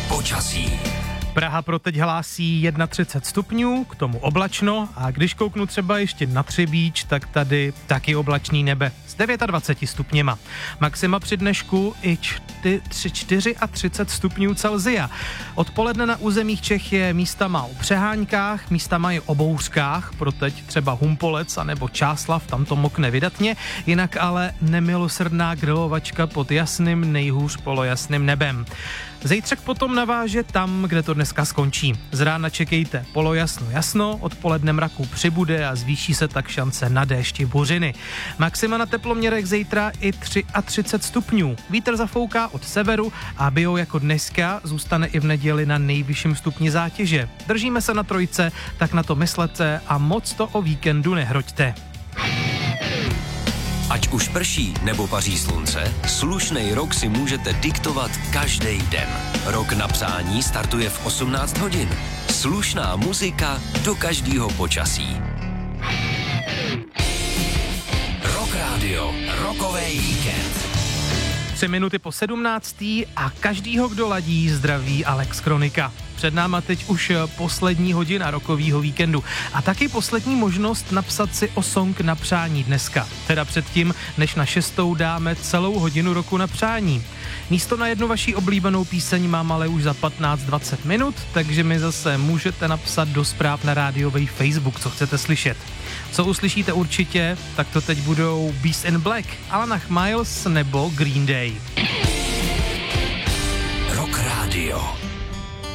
Počasí. Praha pro teď hlásí 31 stupňů, k tomu oblačno a když kouknu třeba ještě na Třebíč, tak tady taky oblačný nebe s 29 stupněma. Maxima při dnešku i 34 stupňů Celsia. Odpoledne na územích Čech je místama o přeháňkách, místama i o bouřkách, pro teď třeba Humpolec anebo Čáslav, tam to mokne vydatně, jinak ale nemilosrdná grilovačka pod jasným, nejhůř polojasným nebem. Zítřek potom naváže tam, kde to dneska skončí. Z rána čekejte polojasno, odpoledne mraku přibude a zvýší se tak šance na déšti buřiny. Maxima na teploměrech zítra i 33 stupňů. Vítr zafouká od severu a bio jako dneska zůstane i v neděli na nejvyšším stupni zátěže. Držíme se na trojce, tak na to myslete a moc to o víkendu nehroďte. Ať už prší nebo paří slunce, slušnej rok si můžete diktovat každý den. Rok na přání startuje v 18 hodin. Slušná muzika do každého počasí. Rock Radio, rokovej víkend. 3 minuty po 17. a každýho, kdo ladí, zdraví Alex Kronika. Před náma teď už poslední hodina rokovýho víkendu a taky poslední možnost napsat si o song na přání dneska. Teda předtím, než na 6. dáme celou hodinu roku na přání. Místo na jednu vaší oblíbenou píseň mám ale už za 15-20 minut, takže mi zase můžete napsat do zpráv na rádiový Facebook, co chcete slyšet. Co uslyšíte určitě, tak to teď budou Beast in Black, Alanach Miles nebo Green Day. Rock Radio.